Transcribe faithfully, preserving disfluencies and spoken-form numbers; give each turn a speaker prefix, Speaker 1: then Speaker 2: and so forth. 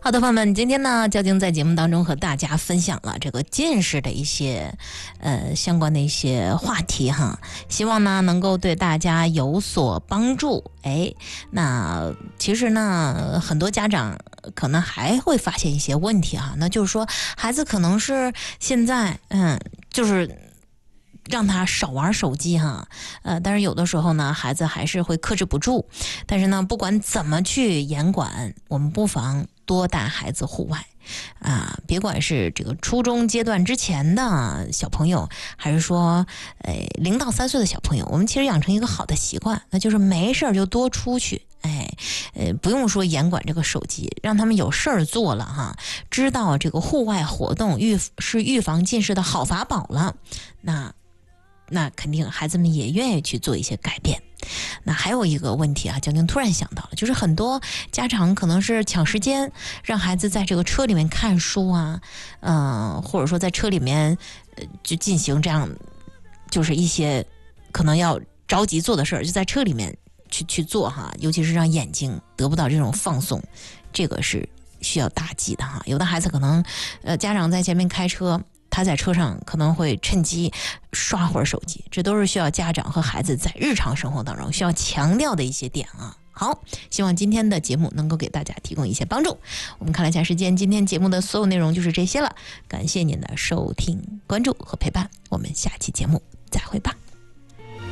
Speaker 1: 好的，朋友们，今天呢，交警在节目当中和大家分享了这个近视的一些呃相关的一些话题哈，希望呢能够对大家有所帮助。哎，那其实呢，很多家长可能还会发现一些问题哈，那就是说孩子可能是现在嗯，就是让他少玩手机哈，呃，但是有的时候呢，孩子还是会克制不住。但是呢，不管怎么去严管，我们不妨多带孩子户外啊，别管是这个初中阶段之前的小朋友，还是说，呃，零到三岁的小朋友，我们其实养成一个好的习惯，那就是没事就多出去。哎，呃，不用说严管这个手机，让他们有事儿做了哈，知道这个户外活动预是预防近视的好法宝了，那。那肯定孩子们也愿意去做一些改变。那还有一个问题啊，江江突然想到了，就是很多家长可能是抢时间让孩子在这个车里面看书啊，嗯、呃，或者说在车里面呃就进行这样就是一些可能要着急做的事儿，就在车里面去去做哈，尤其是让眼睛得不到这种放松，这个是需要大忌的哈。有的孩子可能呃家长在前面开车，他在车上可能会趁机刷会儿手机，这都是需要家长和孩子在日常生活当中需要强调的一些点啊。好，希望今天的节目能够给大家提供一些帮助。我们看了一下时间，今天节目的所有内容就是这些了，感谢您的收听、关注和陪伴，我们下期节目再会吧。